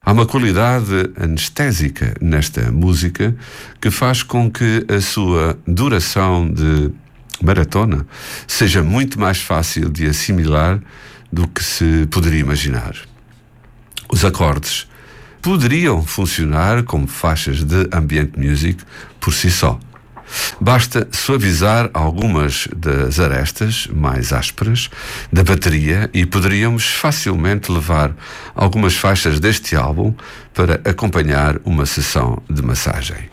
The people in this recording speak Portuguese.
Há uma qualidade anestésica nesta música que faz com que a sua duração de maratona seja muito mais fácil de assimilar do que se poderia imaginar. Os acordes poderiam funcionar como faixas de ambient music por si só. Basta suavizar algumas das arestas mais ásperas da bateria e poderíamos facilmente levar algumas faixas deste álbum para acompanhar uma sessão de massagem.